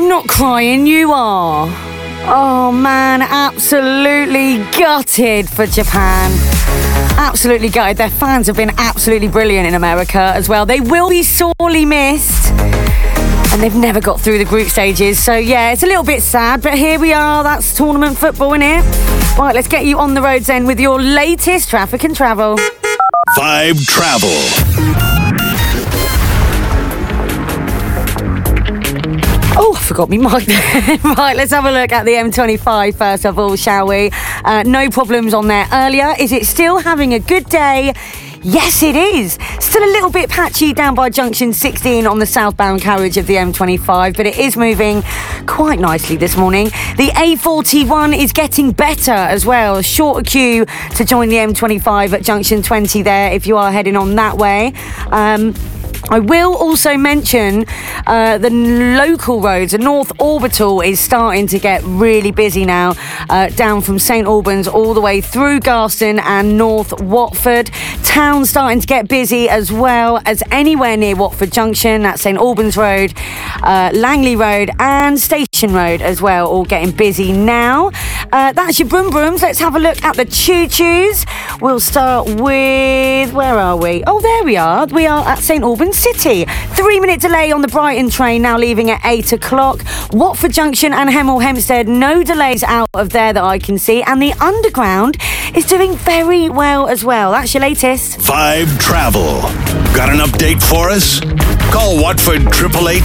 I'm not crying, you are. Oh man, absolutely gutted for Japan. Absolutely gutted. Their fans have been absolutely brilliant in America as well. They will be sorely missed. And they've never got through the group stages. So yeah, it's a little bit sad, but here we are. That's tournament football, innit? Right, let's get you on the roads then with your latest traffic and travel. 5 Travel. Oh, I forgot me mic there. Right, let's have a look at the M25 first of all, shall we? No problems on there earlier. Is it still having a good day? Yes, it is. Still a little bit patchy down by junction 16 on the southbound carriage of the M25, but it is moving quite nicely this morning. The A41 is getting better as well. Shorter queue to join the M25 at junction 20 there if you are heading on that way. I will also mention the local roads. The North Orbital is starting to get really busy now, down from St Albans all the way through Garston and North Watford. Town's starting to get busy as well as anywhere near Watford Junction. That's St Albans Road, Langley Road and Station Road as well, all getting busy now. That's your Broom Brooms. Let's have a look at the Choo Choos. We'll start with, where are we? Oh, there we are. We are at St Albans City. 3-minute delay on the Brighton train, now leaving at 8 o'clock. Watford Junction and Hemel Hempstead, no delays out of there that I can see. And the Underground is doing very well as well. That's your latest. 5 Travel. Got an update for us? Call Watford 888